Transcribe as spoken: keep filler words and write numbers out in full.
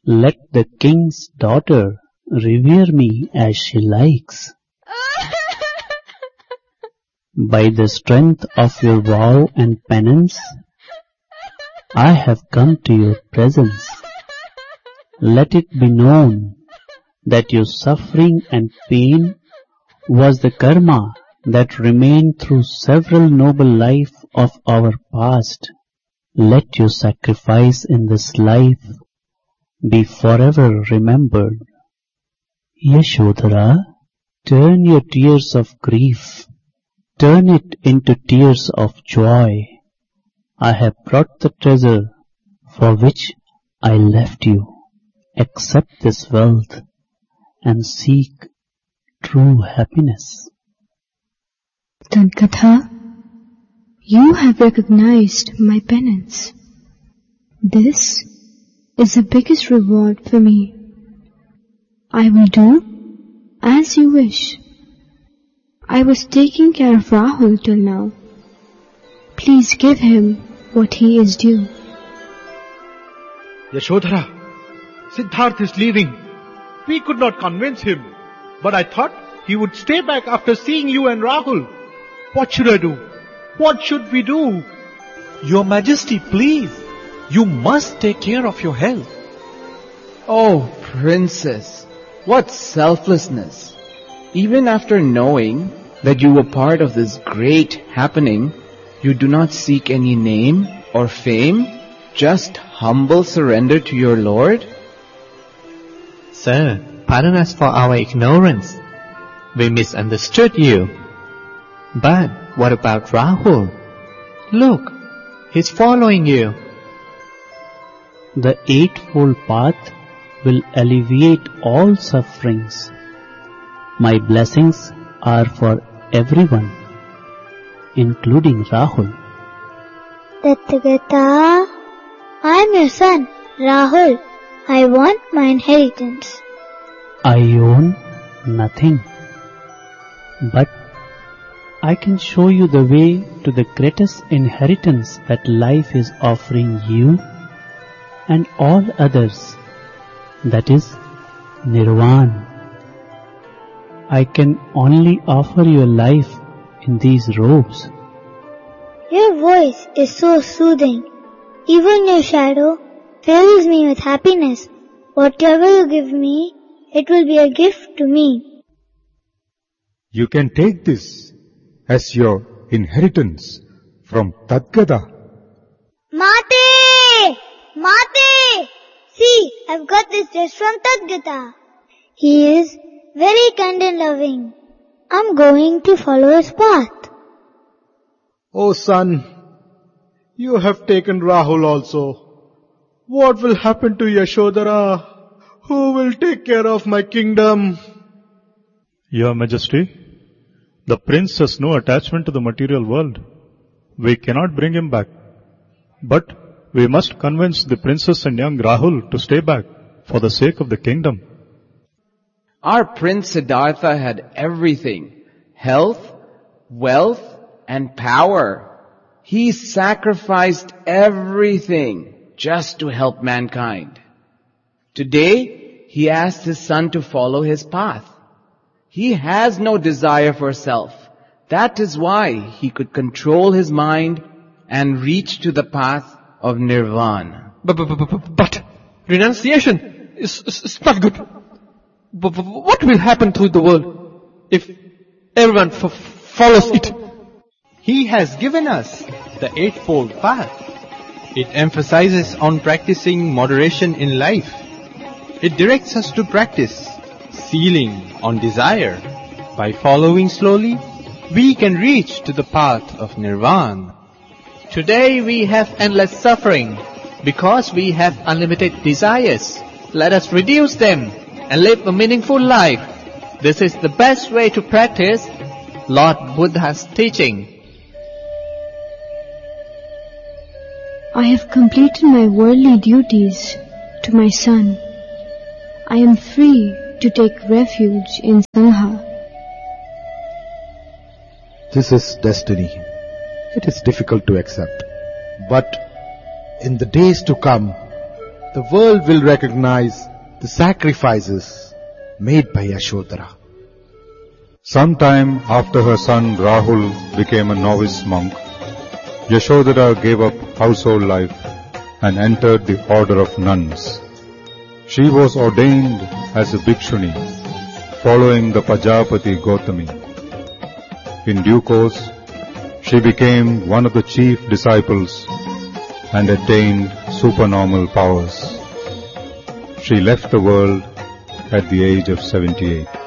Let the king's daughter revere me as she likes. By the strength of your vow and penance, I have come to your presence. Let it be known that your suffering and pain was the karma that remained through several noble life of our past. Let your sacrifice in this life be forever remembered. Yashodhara, turn your tears of grief, turn it into tears of joy. I have brought the treasure for which I left you. Accept this wealth and seek true happiness. Tadgata, you have recognized my penance. This is the biggest reward for me. I will do as you wish. I was taking care of Rahul till now. Please give him what he is due. Yashodhara, Siddharth is leaving. We could not convince him. But I thought he would stay back after seeing you and Rahul. What should I do? What should we do? Your Majesty, please. You must take care of your health. Oh, Princess, what selflessness. Even after knowing that you were part of this great happening, you do not seek any name or fame, just humble surrender to your Lord? Sir, pardon us for our ignorance. We misunderstood you. But what about Rahul? Look, he's following you. The Eightfold Path will alleviate all sufferings. My blessings are for everyone, including Rahul. Tathagata, I am your son, Rahul. I want my inheritance. I own nothing, but I can show you the way to the greatest inheritance that life is offering you and all others, that is Nirvana. I can only offer you life in these robes. Your voice is so soothing. Even your shadow fills me with happiness. Whatever you give me, it will be a gift to me. You can take this as your inheritance from Tadgata. Mate! Mate! See, I've got this dress from Tadgata. He is very kind and loving. I'm going to follow his path. Oh son, you have taken Rahul also. What will happen to Yashodhara? Who will take care of my kingdom? Your Majesty, the prince has no attachment to the material world. We cannot bring him back. But we must convince the princess and young Rahul to stay back for the sake of the kingdom. Our Prince Siddhartha had everything. Health, wealth, and power. He sacrificed everything just to help mankind. Today, he asked his son to follow his path. He has no desire for self. That is why he could control his mind and reach to the path of Nirvana. But, but, but, but renunciation is, is, is not good. But, but what will happen to the world if everyone f- follows it? He has given us the Eightfold Path. It emphasizes on practicing moderation in life. It directs us to practice sealing on desire. By following slowly, we can reach to the path of Nirvana. Today we have endless suffering because we have unlimited desires. Let us reduce them and live a meaningful life. This is the best way to practice Lord Buddha's teaching. I have completed my worldly duties to my son. I am free to take refuge in Sangha. This is destiny. It is difficult to accept. But in the days to come, the world will recognize the sacrifices made by Yashodhara. Sometime after her son Rahul became a novice monk, Yashodhara gave up household life and entered the order of nuns. She was ordained as a bhikshuni, following the Pajapati Gautami. In due course, she became one of the chief disciples and attained supernormal powers. She left the world at the age of seventy-eight.